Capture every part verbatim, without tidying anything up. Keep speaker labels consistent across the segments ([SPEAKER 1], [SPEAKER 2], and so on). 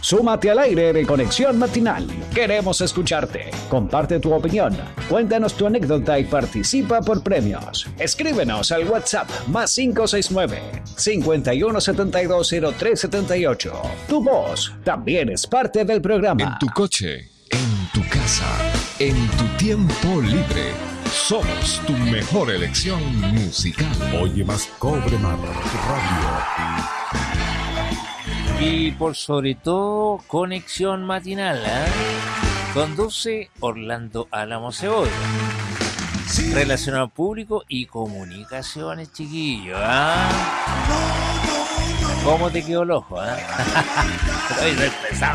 [SPEAKER 1] Súmate al aire de Conexión Matinal. Queremos escucharte. Comparte tu opinión. Cuéntanos tu anécdota y participa por premios. Escríbenos al WhatsApp más cinco seis nueve, cinco uno siete dos, cero tres siete ocho. Tu voz también es parte del programa.
[SPEAKER 2] En tu coche, en tu casa, en tu tiempo libre. Somos tu mejor elección musical.
[SPEAKER 3] Oye más Cobre Mar Radio.
[SPEAKER 4] Y por sobre todo, Conexión Matinal, ¿eh? Conduce Orlando Álamo Cebolla. Relacionado público y comunicaciones, chiquillos, ¿ah? ¿Cómo te quedó el ojo, ah? ¿eh?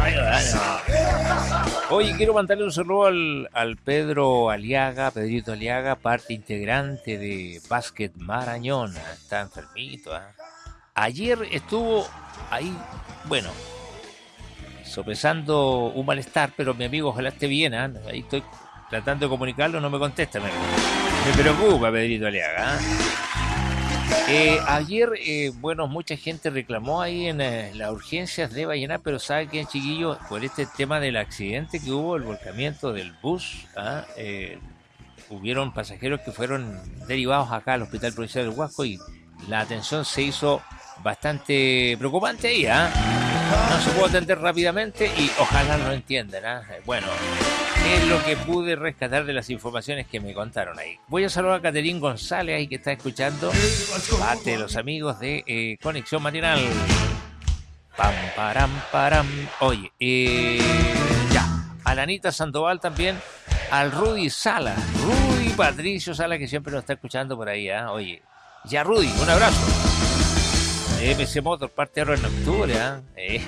[SPEAKER 4] Oye, quiero mandarle un saludo al, al Pedro Aliaga, Pedrito Aliaga, parte integrante de Básquet Marañón. Está enfermito, ¿eh? Ayer estuvo ahí, bueno, sopesando un malestar, pero mi amigo ojalá esté bien, ¿eh? Ahí estoy tratando de comunicarlo, no me contesta, me, me preocupa Pedrito Aliaga, ¿eh? Eh, ayer, eh, bueno, mucha gente reclamó ahí en eh, las urgencias de Vallenar, pero ¿sabe qué, chiquillos? Por este tema del accidente que hubo, el volcamiento del bus, ¿ah? eh, hubieron pasajeros que fueron derivados acá al Hospital Provincial del Huasco y la atención se hizo bastante preocupante ahí, ¿ah? No se pudo atender rápidamente y ojalá lo entiendan, ¿ah? Bueno, es lo que pude rescatar de las informaciones que me contaron ahí. Voy a saludar a Caterín González ahí que está escuchando, parte de los amigos de eh, Conexión Matinal. Pam, param, param. Oye, eh, ya, a la Anita Sandoval también, al Rudy Sala, Rudy Patricio Sala que siempre nos está escuchando por ahí, ¿ah? Oye, ya Rudy, un abrazo. M C Motor, parte de en octubre, ¿eh?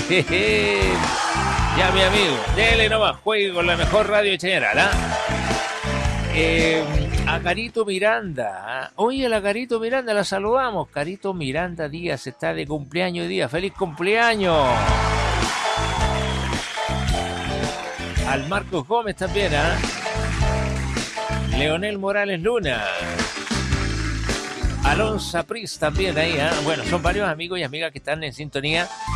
[SPEAKER 4] Ya, mi amigo, dele nomás, juegue con la mejor radio de general, ¿ah? ¿eh? A Carito Miranda, ¿eh? Oye, a la Carito Miranda la saludamos. Carito Miranda Díaz está de cumpleaños hoy día. ¡Feliz cumpleaños! Al Marcos Gómez también, ¿eh? Leonel Morales Luna. Alonso Pris también ahí, ¿eh? Bueno, son varios amigos y amigas que están en sintonía